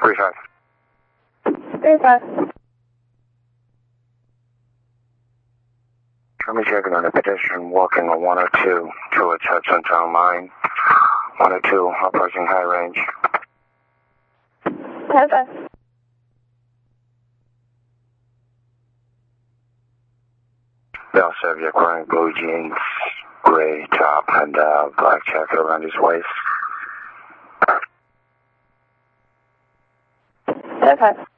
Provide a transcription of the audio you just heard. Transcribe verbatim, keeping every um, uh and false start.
three five. three five. Let me check on a pedestrian walking on one oh two towards Hudson Town Line. one oh two, approaching high range. ten five. They'll serve you wearing blue jeans, gray top, and uh, black jacket around his waist. ten five.